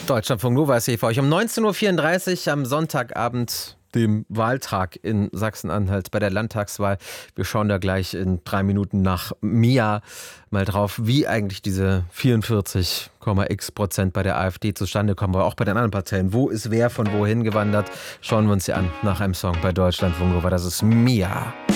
Deutschlandfunk Nova ist hier für euch um 19.34 Uhr am Sonntagabend, dem Wahltag in Sachsen-Anhalt bei der Landtagswahl. Wir schauen da gleich in 3 Minuten nach Mia mal drauf, wie eigentlich diese 44,x% bei der AfD zustande kommen, aber auch bei den anderen Parteien. Wo ist wer von wohin gewandert? Schauen wir uns hier an nach einem Song bei Deutschlandfunk Nova. Das ist Mia.